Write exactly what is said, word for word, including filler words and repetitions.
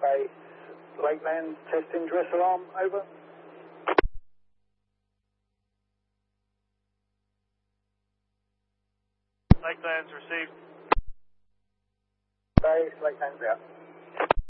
Base, Lakeland, testing dress alarm, over. Lakeland's received. Base, Lakeland's out.